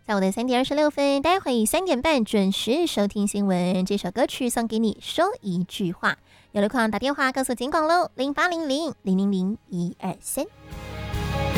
上午的3:26，待会3点半准时收听新闻。这首歌曲送给你，说一句话。有路况打电话告诉警广喽，0800 000 123。